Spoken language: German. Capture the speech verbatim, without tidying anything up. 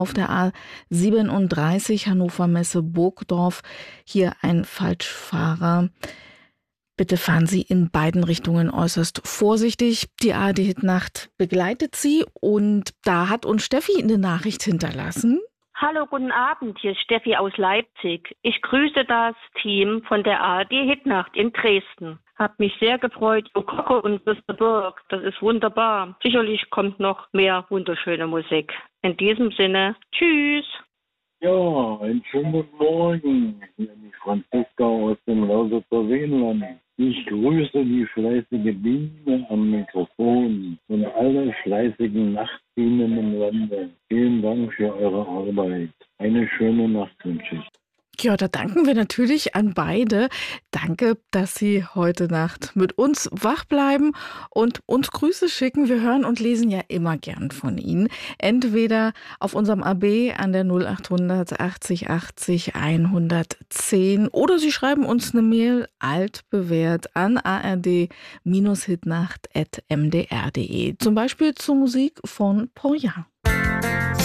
auf der A siebenunddreißig Hannover-Messe-Burgdorf. Hier ein Falschfahrer. Bitte fahren Sie in beiden Richtungen äußerst vorsichtig. Die A R D-Hitnacht begleitet Sie und da hat uns Steffi eine Nachricht hinterlassen. Hallo, guten Abend, hier ist Steffi aus Leipzig. Ich grüße das Team von der A R D-Hitnacht in Dresden. Hab mich sehr gefreut, Coco und Mister Burg, das ist wunderbar. Sicherlich kommt noch mehr wunderschöne Musik. In diesem Sinne, tschüss. Ja, einen schönen guten Morgen. Hier ist Franziska aus dem Lausitzer Seenland. Ich grüße die fleißige Biene am Mikrofon und alle fleißigen Nachtbienen im Lande. Vielen Dank für eure Arbeit. Eine schöne Nacht wünsche ich. Ja, da danken wir natürlich an beide. Danke, dass Sie heute Nacht mit uns wach bleiben und uns Grüße schicken. Wir hören und lesen ja immer gern von Ihnen. Entweder auf unserem A B an der null achthundert achtzig achtzig hundertzehn oder Sie schreiben uns eine Mail altbewährt an a r d hitnacht at m d r punkt d e. Zum Beispiel zur Musik von Paul Young.